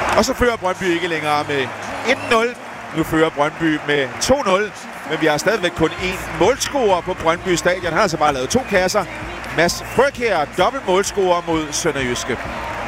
Og så fører Brøndby ikke længere med 1-0. Nu fører Brøndby med 2-0. Men vi har stadigvæk kun én målscorer på Brøndby Stadion. Han har altså bare lavet 2 kasser. Mads Frøkjær, dobbelt målscorer mod Sønderjyske.